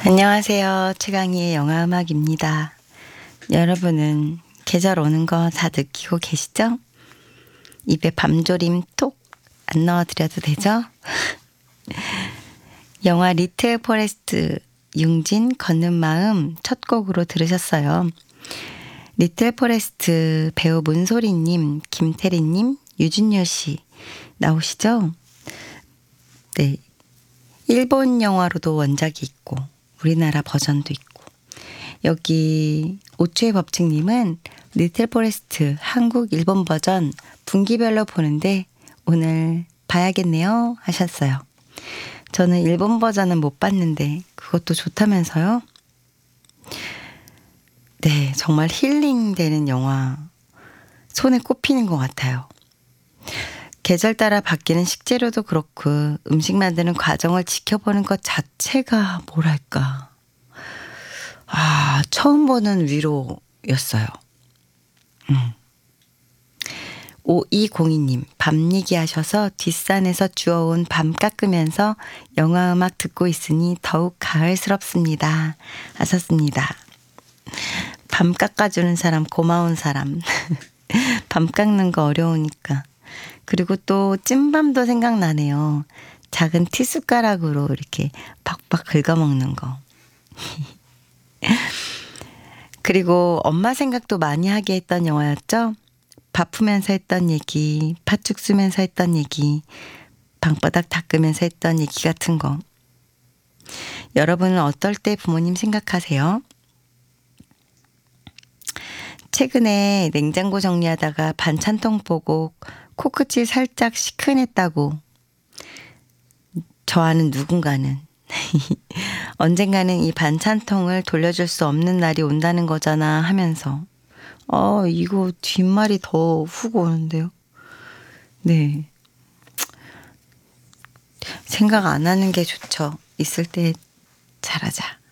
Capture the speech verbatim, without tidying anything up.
안녕하세요. 최강희의 영화음악입니다. 여러분은 계절 오는 거 다 느끼고 계시죠? 입에 밤조림 톡 안 넣어드려도 되죠? 영화 리틀 포레스트 융진 걷는 마음 첫 곡으로 들으셨어요. 리틀 포레스트 배우 문소리님, 김태리님, 유진열 씨 나오시죠? 네. 일본 영화로도 원작이 있고 우리나라 버전도 있고, 여기 오추의 법칙님은 리틀 포레스트 한국 일본 버전 분기별로 보는데 오늘 봐야겠네요 하셨어요. 저는 일본 버전은 못 봤는데 그것도 좋다면서요? 네, 정말 힐링되는 영화, 손에 꼽히는 것 같아요. 계절 따라 바뀌는 식재료도 그렇고 음식 만드는 과정을 지켜보는 것 자체가 뭐랄까, 아, 처음 보는 위로였어요. 음. 오이공이님, 밤 얘기하셔서 뒷산에서 주워온 밤 깎으면서 영화음악 듣고 있으니 더욱 가을스럽습니다 하셨습니다. 밤 깎아주는 사람 고마운 사람. 밤 깎는 거 어려우니까. 그리고 또 찐밤도 생각나네요. 작은 티숟가락으로 이렇게 박박 긁어먹는 거. 그리고 엄마 생각도 많이 하게 했던 영화였죠. 바쁘면서 했던 얘기, 팥죽 쓰면서 했던 얘기, 방바닥 닦으면서 했던 얘기 같은 거. 여러분은 어떨 때 부모님 생각하세요? 최근에 냉장고 정리하다가 반찬통 보고 코끝이 살짝 시큰했다고 저 아는 누군가는 언젠가는 이 반찬통을 돌려줄 수 없는 날이 온다는 거잖아 하면서, 어, 이거 뒷말이 더 훅 오는데요. 네. 생각 안 하는 게 좋죠. 있을 때 잘하자.